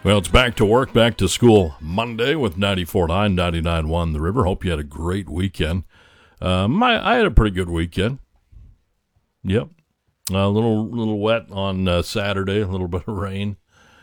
Well, it's back to work, back to school Monday with 94.9, 99.1 The River. Hope you had a great weekend. I had a pretty good weekend. Yep. A little wet on Saturday, a little bit of rain.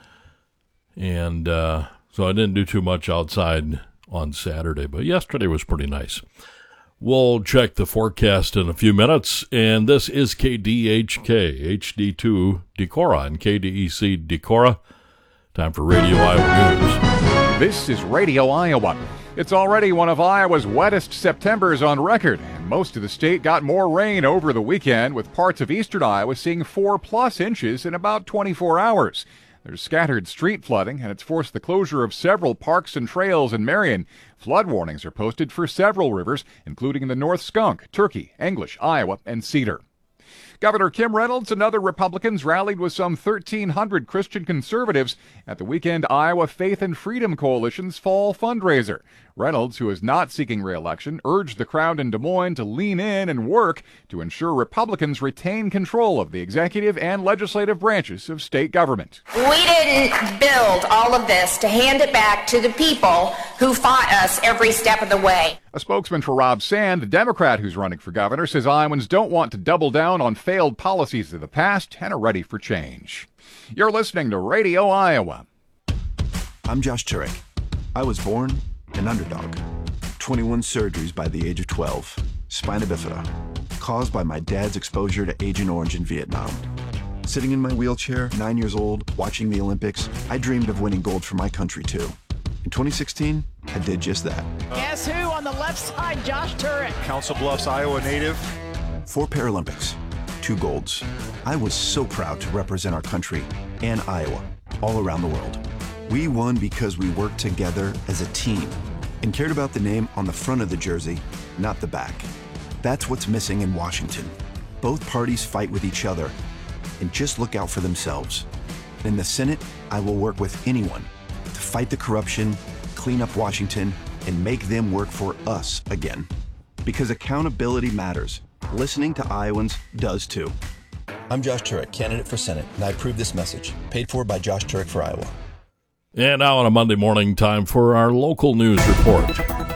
And so I didn't do too much outside on Saturday, but yesterday was pretty nice. We'll check the forecast in a few minutes, and this is KDHK, HD2 Decorah and KDEC Decorah. Time for Radio Iowa News. This is Radio Iowa. It's already one of Iowa's wettest Septembers on record, and most of the state got more rain over the weekend, with parts of eastern Iowa seeing 4+ inches in about 24 hours. There's scattered street flooding, and it's forced the closure of several parks and trails in Marion. Flood warnings are posted for several rivers, including the North Skunk, Turkey, English, Iowa, and Cedar. Governor Kim Reynolds and other Republicans rallied with some 1,300 Christian conservatives at the weekend Iowa Faith and Freedom Coalition's fall fundraiser. Reynolds, who is not seeking re-election, urged the crowd in Des Moines to lean in and work to ensure Republicans retain control of the executive and legislative branches of state government. We didn't build all of this to hand it back to the people who fought us every step of the way. A spokesman for Rob Sand, the Democrat who's running for governor, says Iowans don't want to double down on failed policies of the past and are ready for change. You're listening to Radio Iowa. I'm Josh Turek. I was born an underdog. 21 surgeries by the age of 12. Spina bifida, caused by my dad's exposure to Agent Orange in Vietnam. Sitting in my wheelchair, 9 years old, watching the Olympics, I dreamed of winning gold for my country too. In 2016, I did just that. Guess who on the left side? Josh Turek. Council Bluffs, Iowa native. 4 Paralympics, 2 golds. I was so proud to represent our country and Iowa all around the world. We won because we worked together as a team and cared about the name on the front of the jersey, not the back. That's what's missing in Washington. Both parties fight with each other and just look out for themselves. In the Senate, I will work with anyone to fight the corruption, clean up Washington, and make them work for us again. Because accountability matters. Listening to Iowans does too. I'm Josh Turek, candidate for Senate, and I approve this message. Paid for by Josh Turek for Iowa. And now on a Monday morning, time for our local news report.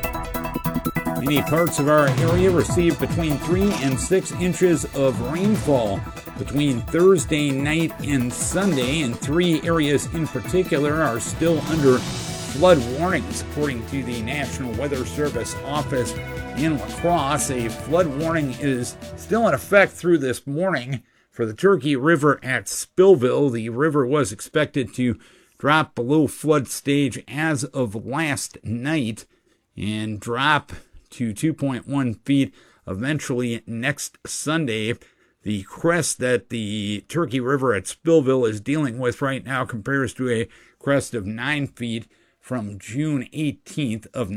Many parts of our area received between 3 and 6 inches of rainfall between Thursday night and Sunday, and 3 areas in particular are still under flood warnings. According to the National Weather Service office in La Crosse, a flood warning is still in effect through this morning for the Turkey River at Spillville. The river was expected to drop below flood stage as of last night and drop to 2.1 feet eventually next Sunday. The crest that the Turkey River at Spillville is dealing with right now compares to a crest of 9 feet from June 18th of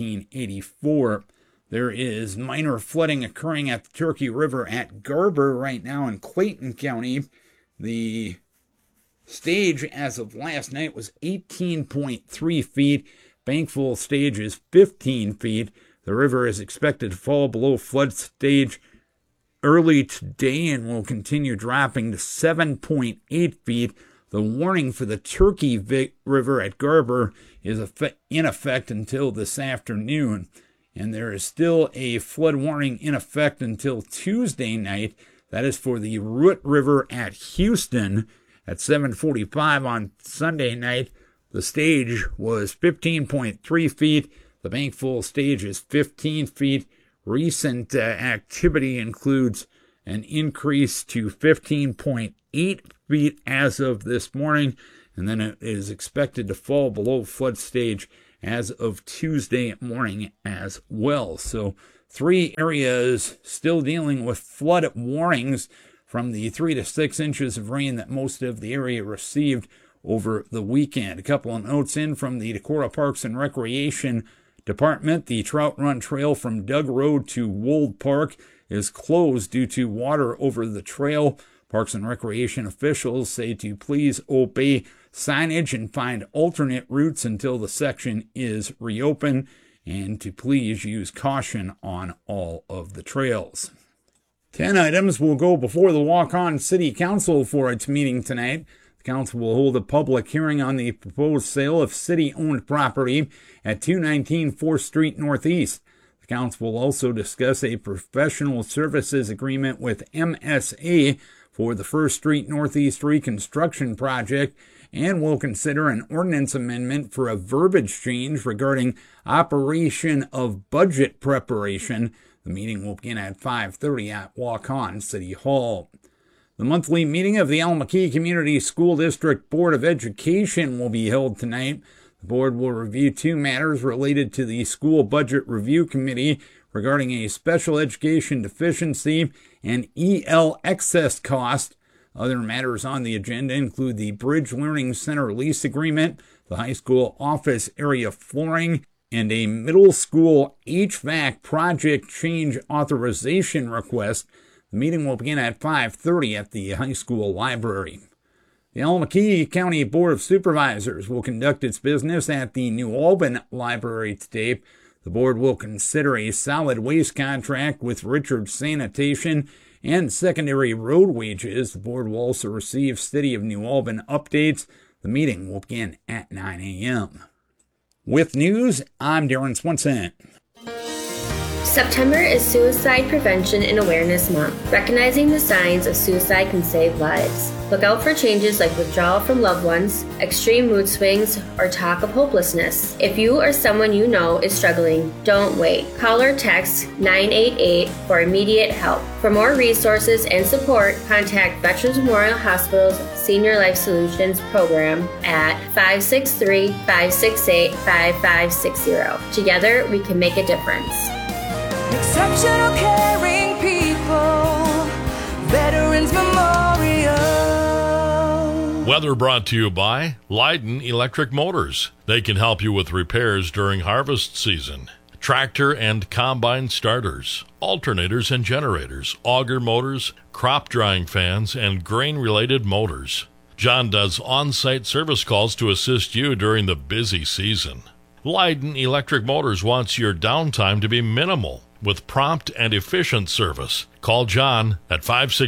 1984. There is minor flooding occurring at the Turkey River at Garber right now in Clayton County. The stage as of last night was 18.3 feet. Bankfull stage is 15 feet. The river is expected to fall below flood stage early today and will continue dropping to 7.8 feet. The warning for the Turkey River at Garber is in effect until this afternoon. And there is still a flood warning in effect until Tuesday night. That is for the Root River at Houston. At 7:45 on Sunday night, the stage was 15.3 feet. The bankfull stage is 15 feet. Recent activity includes an increase to 15.8 feet as of this morning, and then it is expected to fall below flood stage as of Tuesday morning as well. So 3 areas still dealing with flood warnings from the 3 to 6 inches of rain that most of the area received over the weekend. A couple of notes in from the Decorah Parks and Recreation Department. The Trout Run Trail from Doug Road to Wold Park is closed due to water over the trail. Parks and Recreation officials say to please obey signage and find alternate routes until the section is reopened, and to please use caution on all of the trails. 10 items will go before the Waukon City Council for its meeting tonight. The Council will hold a public hearing on the proposed sale of city-owned property at 219 4th Street Northeast. The council will also discuss a professional services agreement with MSA for the 1st Street Northeast reconstruction project and will consider an ordinance amendment for a verbiage change regarding operation of budget preparation. The meeting will begin at 5:30 at Waukon City Hall. The monthly meeting of the Al-McKee Community School District Board of Education will be held tonight. The board will review 2 matters related to the School Budget Review Committee regarding a special education deficiency and EL excess cost. Other matters on the agenda include the Bridge Learning Center lease agreement, the high school office area flooring, and a middle school HVAC project change authorization request. The meeting will begin at 5:30 at the high school library. The Al-McKee County Board of Supervisors will conduct its business at the New Albin Library today. The board will consider a solid waste contract with Richard Sanitation and secondary road wages. The board will also receive City of New Albin updates. The meeting will begin at 9 a.m. With news, I'm Darren Swenson. September is Suicide Prevention and Awareness Month. Recognizing the signs of suicide can save lives. Look out for changes like withdrawal from loved ones, extreme mood swings, or talk of hopelessness. If you or someone you know is struggling, don't wait. Call or text 988 for immediate help. For more resources and support, contact Veterans Memorial Hospital's Senior Life Solutions program at 563-568-5560. Together, we can make a difference. Exceptional caring people, Veterans Memorial. Weather brought to you by Leiden Electric Motors. They can help you with repairs during harvest season. Tractor and combine starters, alternators and generators, auger motors, crop drying fans, and grain-related motors. John does on-site service calls to assist you during the busy season. Leiden Electric Motors wants your downtime to be minimal with prompt and efficient service. Call John at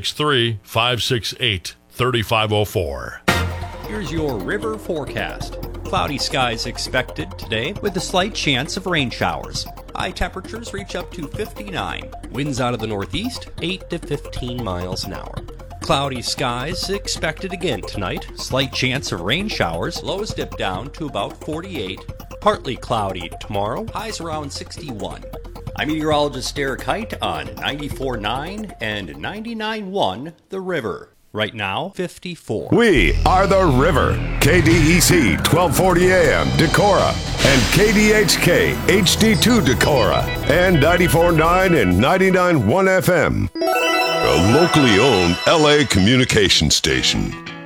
563-568-3504. Here's your river forecast. Cloudy skies expected today with a slight chance of rain showers. High temperatures reach up to 59. Winds out of the northeast, 8 to 15 miles an hour. Cloudy skies expected again tonight. Slight chance of rain showers. Lows dip down to about 48. Partly cloudy tomorrow. Highs around 61. I'm meteorologist Derek Height on 94.9 and 99.1 The River. Right now, 54. We are The River. KDEC 1240 AM Decorah and KDHK HD2 Decorah and 94.9 and 99.1 FM. A locally owned LA communication station.